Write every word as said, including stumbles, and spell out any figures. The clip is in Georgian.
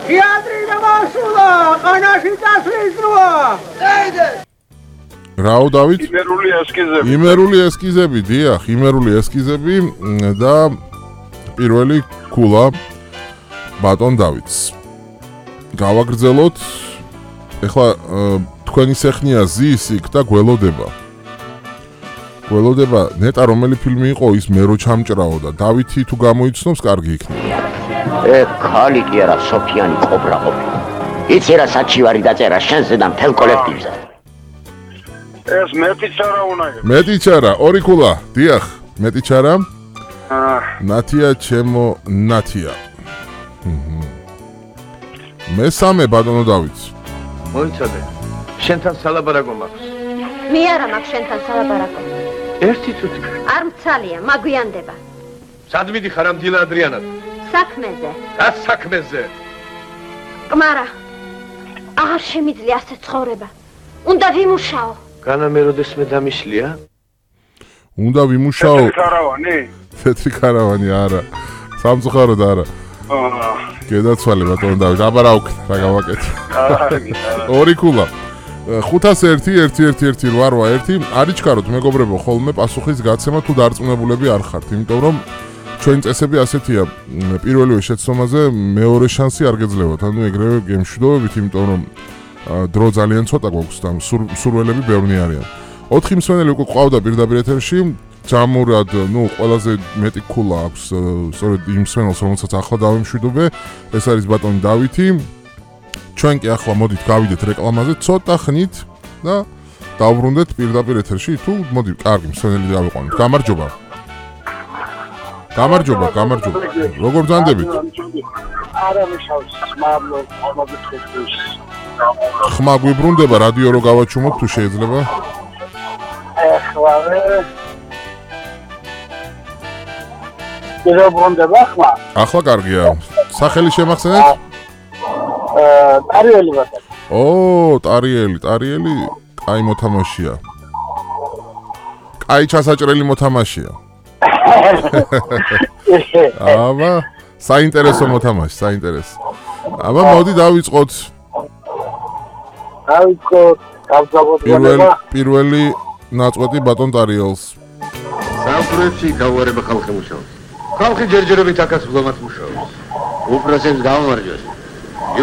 თეატრი დამასულა, ყანაში წასვლის დროა. დაიდე. რაო დავით? იმერული ესკიზები. იმერული ესკიზები, დიახ, იმერული ესკიზები და პირველი ქულა ბატონ დავითს. გავაგრძელოთ. ეხლა თქვენი სეხნია ზის იქ და გველოდება. გველოდება ნეტა რომელი ფილმი იყო ის მე რო ჩამჭრაო და დავითი თუ გამოიცნობს კარგი იქნება. ე ხალი კი არა სოფიანი ყობრა ყოფილი. იცი რა საჩივარი დაწერა შენზე და მთელ კოლექტივზე. ეს მეტი ჩარა უნდა იყოს. მეტი ჩარა, ორი ქულა, დიახ, მეტი ჩარა. აა ნათია ჩემო ნათია. მესამე ბატონო დავითს. მოიცადე. შენთან სალაბარაკო მაქვს. მე არა მაქვს შენთან სალაბარაკო. ერთი წუთი. არ მცალია, მაგვიანდება. სად მიდიხარ ამ დილა ადრიანად? საქმეზე. რა საქმეზე? კმარა. აღარ შემიძლია ასე ცხოვრება. უნდა ვიმუშაო. განა მე როდესმე დამიშლია? უნდა ვიმუშაო. ქარავანი? თეთრი ქარავანი არა. სამწუხაროდ არა. აა გედაცვალე ბატონო დავით, აბა რა ვქნა, რა გავაკეთე. ორი ქულა. ხუთას ერთი, ერთი, ერთი, ერთი, რვა, რვა, ერთი. არიჩქაროთ მეგობრებო, ხოლმე პასუხის გაცემა თუ დარწმუნებულები არ ხართ, იმიტომ რომ ჩვენი წესები ასეთია. პირველივე შეცდომაზე მეორე შანსი არ გეძლევათ. ანუ ეგრევე გემშვიდობებით, იმიტომ რომ დრო ძალიან ცოტა გვაქვს და სურველები ბევრი არიან. ოთხი მსმენელი უკვე ყავდა პირდაპირ ეთერში. ჯამურად, ნუ ყველაზე მეტი ქულა აქვს სწორედ იმ მსმენელს, რომელსაც ახლა დავიმშვიდობე. ეს არის ბატონი დავითი. ჩვენ კი ახლა მოდით გავიდეთ რეკლამაზე ცოტა ხნით და დავბრუნდეთ პირდაპირ ეთერში. თუ მოდი, კარგი მსმენელი დავიყვანოთ. გამარჯობა. გამარჯობა, გამარჯობა. როგორ ბრძანდებით? არა მიშავს, მადლობა, მოგეთხოვს. ხმა გვიბრუნდება რადიო რო გავაჩუმოთ თუ შეიძლება? ეხლა ეს ბრუნდება ხმა? ახლა კარგია. სახელი შემახსენეთ? აა, ტარიელი ბატონო. ო, ტარიელი, ტარიელი, კაი მოთამაშია. კაი ჩასაჭრელი მოთამაშია. აბა, საინტერესო მოთამაშე, საინტერესო. აბა, მოდი დავიწყოთ. დავიწყოთ, გავზაბოთ. პირველი ნაწყვეტი ბატონ ტარიელს. სამხრეთში გავარება ხალხი მუშაობს. ხალხი ჯერჯერობით აქაც ბლომად მუშაობს. უპრასებს გამარჯვეს.